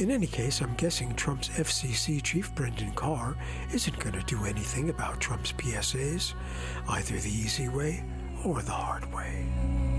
In any case, I'm guessing Trump's FCC chief, Brendan Carr, isn't going to do anything about Trump's PSAs, either the easy way or the hard way.